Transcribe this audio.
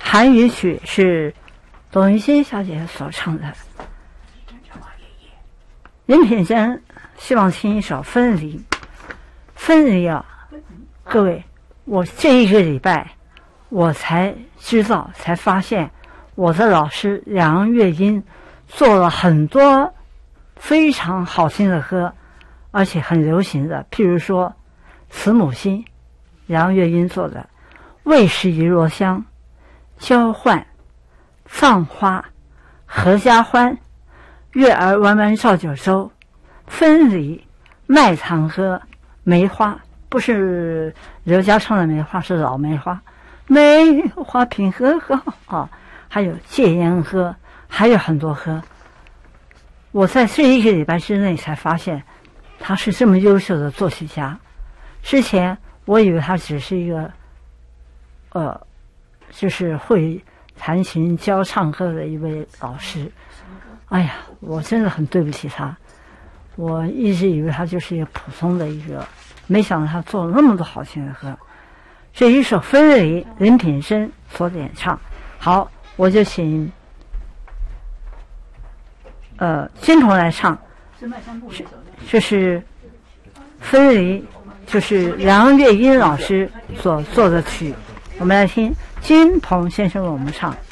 韩语曲是董玉欣小姐所唱的。任品生希望听一首《分离》。分离啊，各位，我这一个礼拜我才知道，才发现我的老师梁月英做了很多非常好听的歌，而且很流行的，譬如说《慈母心》，梁月英做的；为时一落香，交换，放花，合家欢，月儿弯弯照九州，分离，卖糖喝，梅花，不是刘家唱的梅花，是老梅花，梅花品和好啊，还有戒烟喝，还有很多歌。我在这一个礼拜之内才发现他是这么优秀的作曲家。之前我以为他只是一个就是会弹琴教唱歌的一位老师。哎呀，我真的很对不起他，我一直以为他就是一个普通的一个，没想到他做了那么多好听的歌。这一首《分离》，任品生所演唱。好，我就请金童来唱，这是《分离》，就是梁月英老师所做的曲。我们来听金童先生为我们唱。